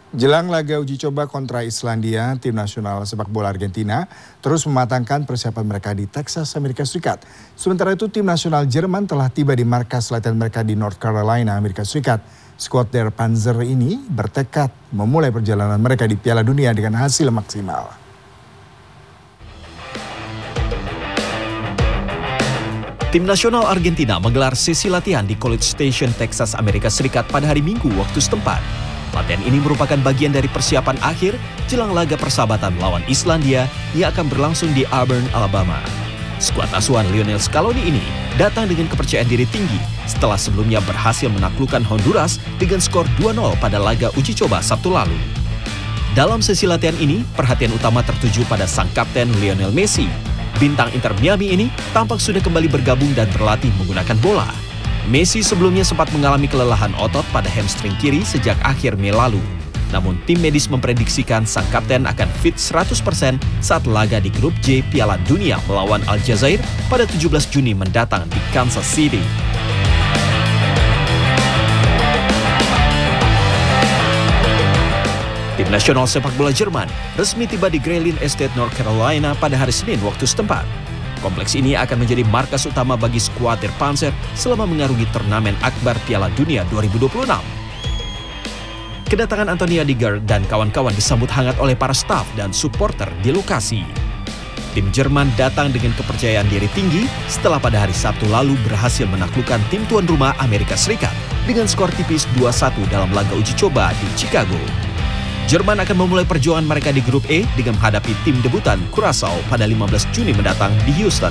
Jelang laga uji coba kontra Islandia, tim nasional sepak bola Argentina terus mematangkan persiapan mereka di Texas, Amerika Serikat. Sementara itu tim nasional Jerman telah tiba di markas latihan mereka di North Carolina, Amerika Serikat. Skuad Der Panzer ini bertekad memulai perjalanan mereka di Piala Dunia dengan hasil maksimal. Tim nasional Argentina menggelar sesi latihan di College Station, Texas, Amerika Serikat pada hari Minggu waktu setempat. Latihan ini merupakan bagian dari persiapan akhir jelang laga persahabatan melawan Islandia yang akan berlangsung di Auburn, Alabama. Skuad asuhan Lionel Scaloni ini datang dengan kepercayaan diri tinggi setelah sebelumnya berhasil menaklukkan Honduras dengan skor 2-0 pada laga uji coba Sabtu lalu. Dalam sesi latihan ini, perhatian utama tertuju pada sang kapten Lionel Messi. Bintang Inter Miami ini tampak sudah kembali bergabung dan berlatih menggunakan bola. Messi sebelumnya sempat mengalami kelelahan otot pada hamstring kiri sejak akhir Mei lalu. Namun tim medis memprediksikan sang kapten akan fit 100% saat laga di grup J Piala Dunia melawan Aljazair pada 17 Juni mendatang di Kansas City. Tim nasional sepak bola Jerman resmi tiba di Grayling Estate, North Carolina pada hari Senin waktu setempat. Kompleks ini akan menjadi markas utama bagi skuad Der Panzer selama mengarungi turnamen akbar Piala Dunia 2026. Kedatangan Anthony Rudiger dan kawan-kawan disambut hangat oleh para staf dan supporter di lokasi. Tim Jerman datang dengan kepercayaan diri tinggi setelah pada hari Sabtu lalu berhasil menaklukkan tim tuan rumah Amerika Serikat dengan skor tipis 2-1 dalam laga uji coba di Chicago. Jerman akan memulai perjuangan mereka di grup E dengan menghadapi tim debutan Curaçao pada 15 Juni mendatang di Houston.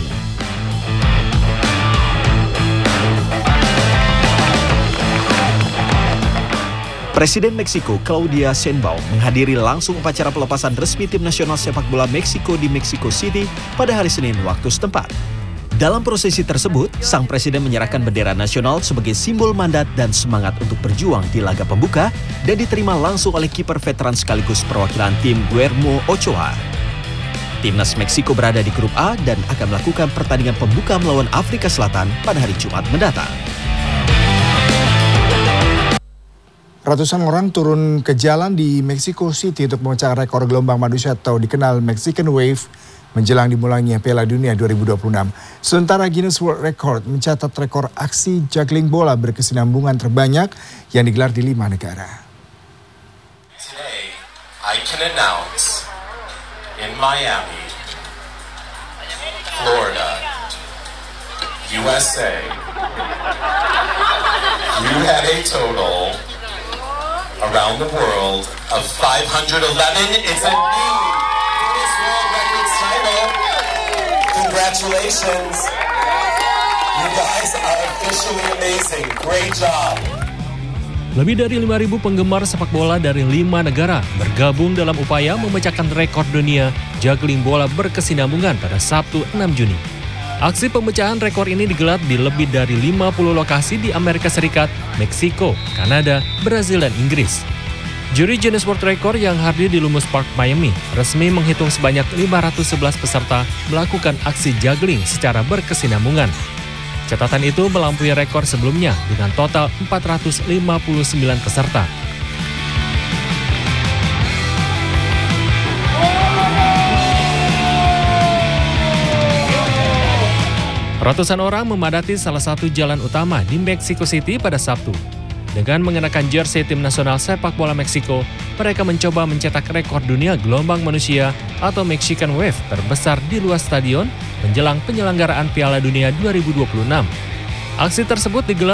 Presiden Meksiko Claudia Sheinbaum menghadiri langsung upacara pelepasan resmi tim nasional sepak bola Meksiko di Mexico City pada hari Senin waktu setempat. Dalam prosesi tersebut, sang presiden menyerahkan bendera nasional sebagai simbol mandat dan semangat untuk berjuang di laga pembuka dan diterima langsung oleh kiper veteran sekaligus perwakilan tim Guillermo Ochoa. Timnas Meksiko berada di grup A dan akan melakukan pertandingan pembuka melawan Afrika Selatan pada hari Jumat mendatang. Ratusan orang turun ke jalan di Mexico City untuk memecahkan rekor gelombang manusia atau dikenal Mexican Wave menjelang dimulainya Piala Dunia 2026. Sementara Guinness World Record mencatat rekor aksi juggling bola berkesinambungan terbanyak yang digelar di 5 negara. Today, I can announce in Miami, Florida, USA, you had a total around the world of 511. It's a new Guinness World Records title. Congratulations. You guys are officially amazing. Great job. Lebih dari 5.000 penggemar sepak bola dari 5 negara bergabung dalam upaya memecahkan rekor dunia juggling bola berkesinambungan pada Sabtu 6 Juni. Aksi pemecahan rekor ini digelar di lebih dari 50 lokasi di Amerika Serikat, Meksiko, Kanada, Brazil, dan Inggris. Juri Guinness World Record yang hadir di Lummus Park, Miami, resmi menghitung sebanyak 511 peserta melakukan aksi juggling secara berkesinambungan. Catatan itu melampaui rekor sebelumnya dengan total 459 peserta. Ratusan orang memadati salah satu jalan utama di Mexico City pada Sabtu. Dengan mengenakan jersey tim nasional sepak bola Meksiko, mereka mencoba mencetak rekor dunia gelombang manusia atau Mexican Wave terbesar di luar stadion menjelang penyelenggaraan Piala Dunia 2026. Aksi tersebut digelar